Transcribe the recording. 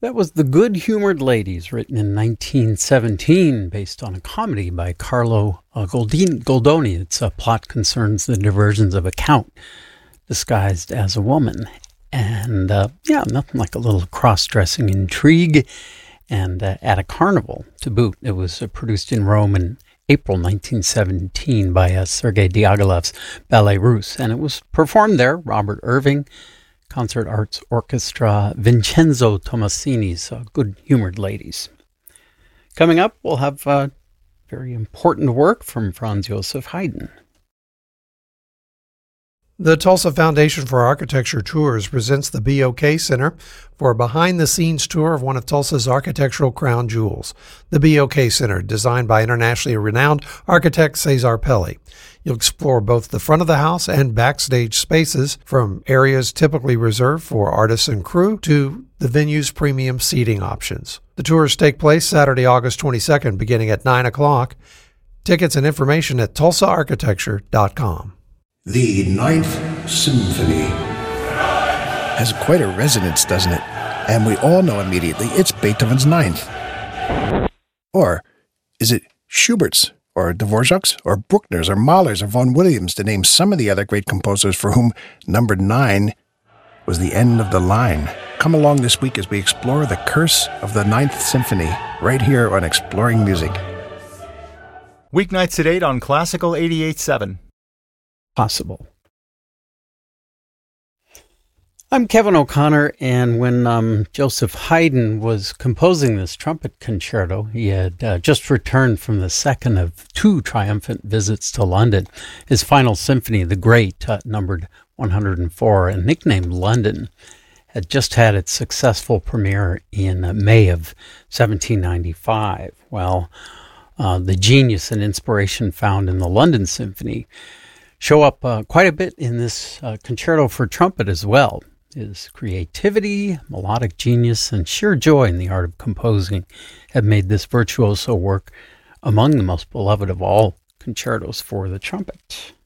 That was The Good-Humored Ladies, written in 1917, based on a comedy by Carlo Goldoni. Its plot concerns the diversions of a count disguised as a woman. And, nothing like a little cross-dressing intrigue. And at a carnival, to boot. It was produced in Rome in April 1917 by Sergei Diaghilev's Ballet Russe. And it was performed there. Robert Irving, Concert Arts Orchestra, Vincenzo Tomasini's Good-Humored Ladies. Coming up, we'll have very important work from Franz Joseph Haydn. The Tulsa Foundation for Architecture Tours presents the BOK Center for a behind-the-scenes tour of one of Tulsa's architectural crown jewels, the BOK Center, designed by internationally renowned architect Cesar Pelli. You'll explore both the front of the house and backstage spaces, from areas typically reserved for artists and crew to the venue's premium seating options. The tours take place Saturday, August 22nd, beginning at 9 o'clock. Tickets and information at tulsaarchitecture.com. The Ninth Symphony has quite a resonance, doesn't it? And we all know immediately it's Beethoven's Ninth. Or is it Schubert's, or Dvorak's, or Bruckner's, or Mahler's, or Vaughan Williams, to name some of the other great composers for whom number 9 was the end of the line? Come along this week as we explore the curse of the Ninth Symphony, right here on Exploring Music. Weeknights at 8 on Classical 88.7. Possible. I'm Kevin O'Connor, and when Joseph Haydn was composing this trumpet concerto, he had just returned from the second of two triumphant visits to London. His final symphony, The Great, numbered 104, and nicknamed London, had just had its successful premiere in May of 1795. Well, the genius and inspiration found in the London Symphony show up quite a bit in this concerto for trumpet as well. His creativity, melodic genius, and sheer joy in the art of composing have made this virtuoso work among the most beloved of all concertos for the trumpet.